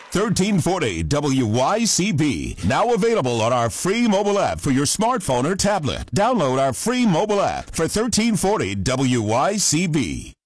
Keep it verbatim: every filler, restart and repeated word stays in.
thirteen forty W Y C B. Now available on our free mobile app for your smartphone or tablet. Download our free mobile app for thirteen forty W Y C B.